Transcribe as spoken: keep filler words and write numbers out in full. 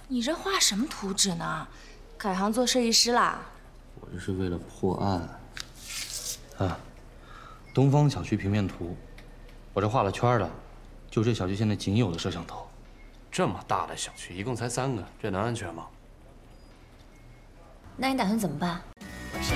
你这画什么图纸呢？改行做设计师啦？ 我这是为了破案。啊，东方小区平面图，我这画了圈的，就这小区现在仅有的摄像头。 这么大的小区，一共才三个，这能安全吗？ 那你打算怎么办？